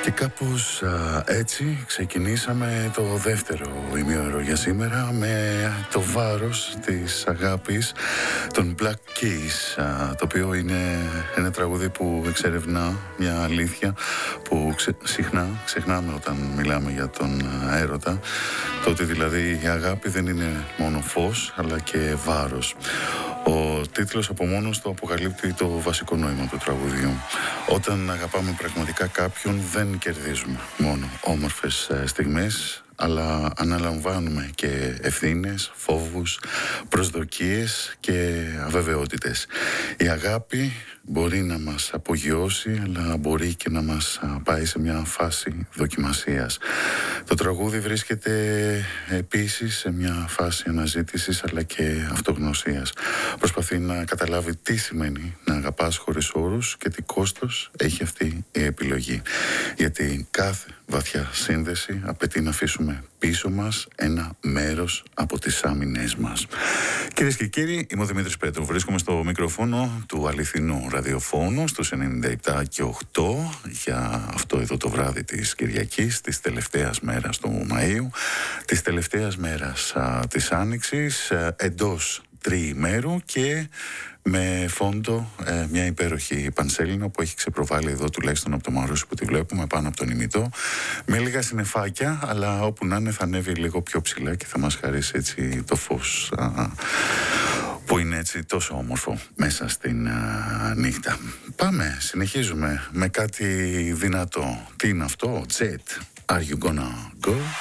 Και κάπως έτσι ξεκινήσαμε το δεύτερο ημίωρο για σήμερα με το βάρος της αγάπης των Black Keys, το οποίο είναι ένα τραγούδι που εξερευνά μια αλήθεια που συχνά ξεχνάμε όταν μιλάμε για τον έρωτα, το ότι δηλαδή η αγάπη δεν είναι μόνο φως αλλά και βάρος. Ο τίτλος από μόνος του αποκαλύπτει το βασικό νόημα του τραγουδιού. Όταν αγαπάμε πραγματικά κάποιον δεν κερδίζουμε μόνο όμορφες στιγμές, αλλά αναλαμβάνουμε και ευθύνες, φόβους, προσδοκίες και αβεβαιότητες. Η αγάπη μπορεί να μας απογειώσει, αλλά μπορεί και να μας πάει σε μια φάση δοκιμασίας. Το τραγούδι βρίσκεται επίσης σε μια φάση αναζήτησης αλλά και αυτογνωσίας. Προσπαθεί να καταλάβει τι σημαίνει να αγαπάς χωρίς όρους και τι κόστος έχει αυτή η επιλογή. Γιατί κάθε βαθιά σύνδεση απαιτεί να αφήσουμε πίσω μας ένα μέρος από τις άμυνές μας. Κυρίες και κύριοι, είμαι ο Δημήτρης Πέτρου. Βρίσκομαι στο μικροφόνο του αληθινού ραδιοφώνου στους 97 και 8 για αυτό εδώ το βράδυ της Κυριακής, της τελευταίας μέρας του Μαΐου, της τελευταίας μέρας της Άνοιξης, εντός τριημέρου και με φόντο μια υπέροχη πανσέλινο που έχει ξεπροβάλει εδώ τουλάχιστον από το Μαρούσι που τη βλέπουμε πάνω από τον ημιτό, με λίγα συννεφάκια, αλλά όπου να είναι θα ανέβει λίγο πιο ψηλά και θα μας χαρίσει έτσι το φως που είναι έτσι τόσο όμορφο μέσα στην νύχτα. Πάμε, συνεχίζουμε με κάτι δυνατό. Τι είναι αυτό? Jet, are you gonna go?